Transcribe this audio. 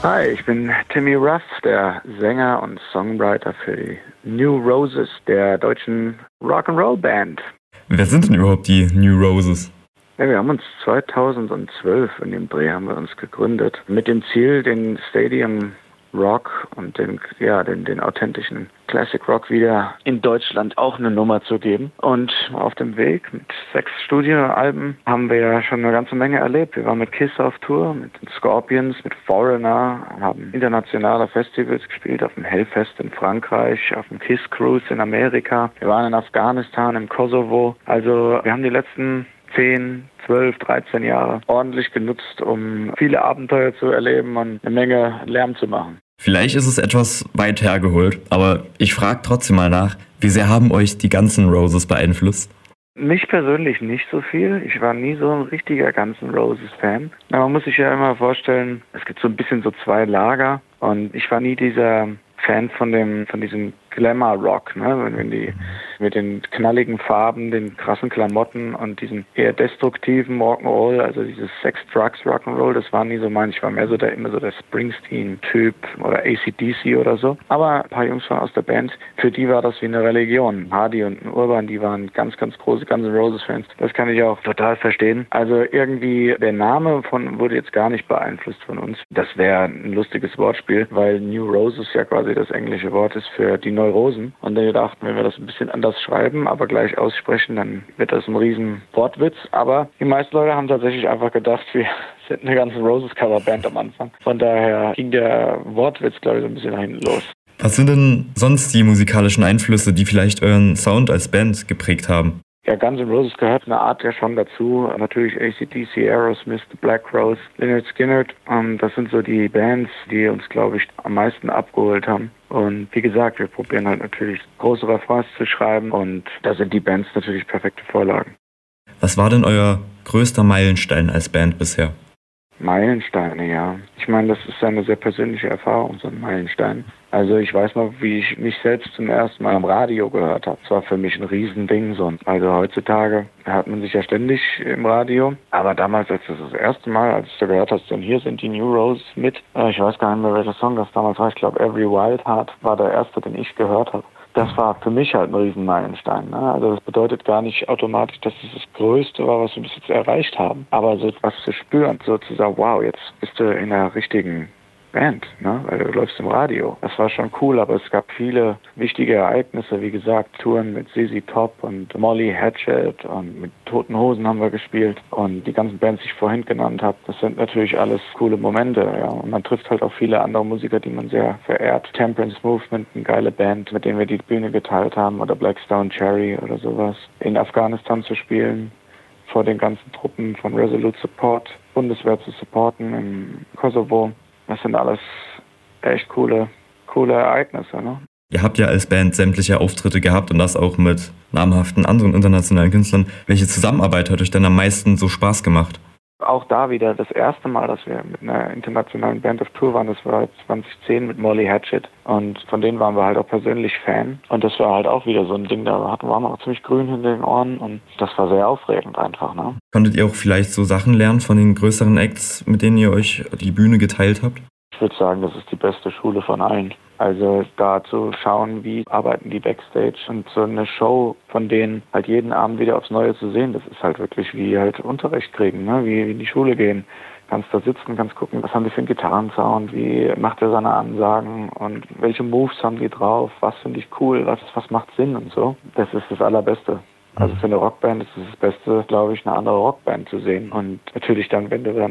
Hi, ich bin Timmy Ruff, der Sänger und Songwriter für die New Roses, der deutschen Rock'n'Roll-Band. Wer sind denn überhaupt die New Roses? Ja, wir haben uns 2012 in dem Dreh haben wir uns gegründet, mit dem Ziel, den Stadium Rock und den authentischen Classic Rock wieder in Deutschland auch eine Nummer zu geben. Und auf dem Weg mit 6 Studioalben haben wir ja schon eine ganze Menge erlebt. Wir waren mit Kiss auf Tour, mit den Scorpions, mit Foreigner, haben internationale Festivals gespielt, auf dem Hellfest in Frankreich, auf dem Kiss Cruise in Amerika. Wir waren in Afghanistan, im Kosovo. Also wir haben die letzten 10, 12, 13 Jahre ordentlich genutzt, um viele Abenteuer zu erleben und eine Menge Lärm zu machen. Vielleicht ist es etwas weit hergeholt, aber ich frage trotzdem mal nach, wie sehr haben euch die ganzen Roses beeinflusst? Mich persönlich nicht so viel. Ich war nie so ein richtiger Guns N' Roses Fan. Aber man muss sich ja immer vorstellen, es gibt so ein bisschen so 2 Lager und ich war nie dieser Fan von diesem Glamour-Rock, ne? Wenn die mit den knalligen Farben, den krassen Klamotten und diesen eher destruktiven Rock'n'Roll, also dieses Sex, Drugs, Rock'n'Roll, das war nie so meins. Ich war mehr so immer so der Springsteen-Typ oder AC/DC oder so. Aber ein paar Jungs von aus der Band, für die war das wie eine Religion. Hardy und Urban, die waren ganz, ganz große Guns N' Roses-Fans. Das kann ich auch total verstehen. Also irgendwie, der Name wurde jetzt gar nicht beeinflusst von uns. Das wäre ein lustiges Wortspiel, weil New Roses ja quasi das englische Wort ist für die Neurosen. Und wir dachten, wenn wir das ein bisschen anders schreiben, aber gleich aussprechen, dann wird das ein riesen Wortwitz. Aber die meisten Leute haben tatsächlich einfach gedacht, wir sind eine ganze Roses-Coverband am Anfang. Von daher ging der Wortwitz, glaube ich, so ein bisschen nach hinten los. Was sind denn sonst die musikalischen Einflüsse, die vielleicht euren Sound als Band geprägt haben? Ja, Guns N' Roses gehört eine Art ja schon dazu. Natürlich AC/DC, Aerosmith, The Black Crowes, Lynyrd Skynyrd. Das sind so die Bands, die uns, glaube ich, am meisten abgeholt haben. Und wie gesagt, wir probieren halt natürlich große Refrains zu schreiben und da sind die Bands natürlich perfekte Vorlagen. Was war denn euer größter Meilenstein als Band bisher? Meilensteine, ja. Ich meine, das ist eine sehr persönliche Erfahrung, so ein Meilenstein. Also ich weiß noch, wie ich mich selbst zum ersten Mal am Radio gehört habe. Das war für mich ein Riesending. Also heutzutage hört man sich ja ständig im Radio. Aber damals, als das erste Mal, als du gehört hast, denn hier sind die New Roses mit. Ich weiß gar nicht mehr, welcher Song das damals war. Ich glaube, Every Wild Heart war der erste, den ich gehört habe. Das war für mich halt ein Riesenmeilenstein. Ne? Also das bedeutet gar nicht automatisch, dass es das Größte war, was wir bis jetzt erreicht haben. Aber so etwas zu spüren, so zu sagen, wow, jetzt bist du in der richtigen Band, ne? Weil du läufst im Radio. Das war schon cool, aber es gab viele wichtige Ereignisse, wie gesagt, Touren mit ZZ Top und Molly Hatchet und mit Toten Hosen haben wir gespielt und die ganzen Bands, die ich vorhin genannt habe, das sind natürlich alles coole Momente, ja. Und man trifft halt auch viele andere Musiker, die man sehr verehrt. Temperance Movement, eine geile Band, mit denen wir die Bühne geteilt haben, oder Blackstone Cherry oder sowas. In Afghanistan zu spielen, vor den ganzen Truppen von Resolute Support, Bundeswehr zu supporten im Kosovo. Das sind alles echt coole Ereignisse, ne? Ihr habt ja als Band sämtliche Auftritte gehabt und das auch mit namhaften anderen internationalen Künstlern. Welche Zusammenarbeit hat euch denn am meisten so Spaß gemacht? Auch da wieder das erste Mal, dass wir mit einer internationalen Band auf Tour waren, das war 2010 mit Molly Hatchet. Und von denen waren wir halt auch persönlich Fan. Und das war halt auch wieder so ein Ding, da waren wir auch ziemlich grün hinter den Ohren und das war sehr aufregend einfach, ne? Konntet ihr auch vielleicht so Sachen lernen von den größeren Acts, mit denen ihr euch die Bühne geteilt habt? Ich würde sagen, das ist die beste Schule von allen. Also da zu schauen, wie arbeiten die Backstage und so eine Show von denen halt jeden Abend wieder aufs Neue zu sehen, das ist halt wirklich wie halt Unterricht kriegen, ne? Wie in die Schule gehen. Kannst da sitzen, kannst gucken, was haben die für einen Gitarrensound, wie macht er seine Ansagen und welche Moves haben die drauf, was finde ich cool, was macht Sinn und so. Das ist das Allerbeste. Also für eine Rockband ist es das Beste, glaube ich, eine andere Rockband zu sehen. Und natürlich dann, wenn du dann